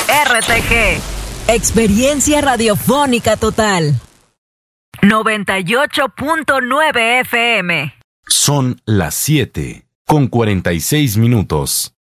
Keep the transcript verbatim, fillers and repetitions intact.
R T G. Experiencia radiofónica total. noventa y ocho punto nueve F M. Son las siete con cuarenta y seis minutos.